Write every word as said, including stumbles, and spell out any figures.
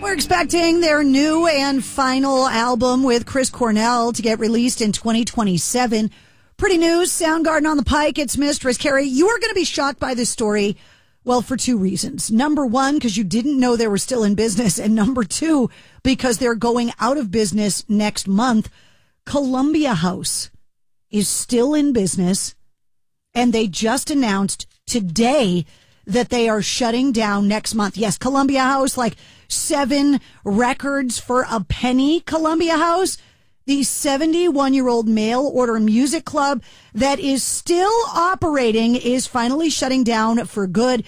we're expecting their new and final album with Chris Cornell to get released in twenty twenty-seven. Pretty news, Soundgarden on the pike. It's Mistress Carrie. You are going to be shocked by this story, well, for two reasons. Number one, because you didn't know they were still in business. And number two, because they're going out of business next month. Columbia House is still in business, and they just announced today that they are shutting down next month. Yes, Columbia House, like seven records for a penny. Columbia House, the seventy-one-year-old mail order music club that is still operating, is finally shutting down for good.